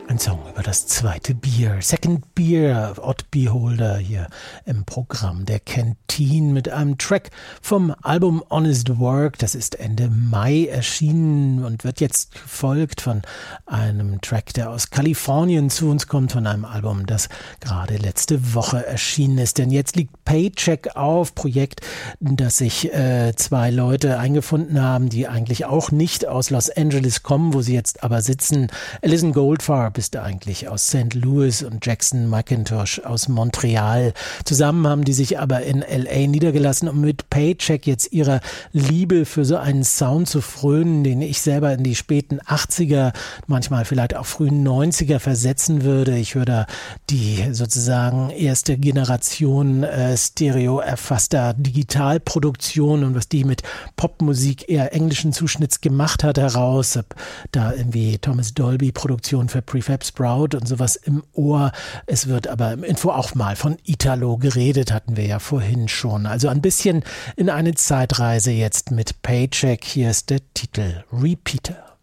Ein Song über das zweite Bier, Second Beer, Odd Beholder hier im Programm der Canteen mit einem Track vom Album Honest Work. Das ist Ende Mai erschienen und wird jetzt gefolgt von einem Track, der aus Kalifornien zu uns kommt, von einem Album, das gerade letzte Woche erschienen ist. Denn jetzt liegt Paycheck auf, Projekt, das sich zwei Leute eingefunden haben, die eigentlich auch nicht aus Los Angeles kommen, wo sie jetzt aber sitzen. Alison Goldfarb ist eigentlich aus St. Louis und Jackson McIntosh aus Montreal. Zusammen haben die sich aber in L.A. niedergelassen, um mit Paycheck jetzt ihrer Liebe für so einen Sound zu frönen, den ich selber in die späten 80er, manchmal vielleicht auch frühen 90er versetzen würde. Ich würde die sozusagen erste Generation Stereo erfasster Digitalproduktion und was die mit Popmusik eher englischen Zuschnitts gemacht hat heraus. Hab da irgendwie Thomas Dolby Produktion für Prefab Sprout und sowas im Ohr. Es wird aber im Info auch mal von Italo geredet, hatten wir ja vorhin schon. Also ein bisschen in eine Zeitreise jetzt mit Paycheck. Hier ist der Titel Repeater.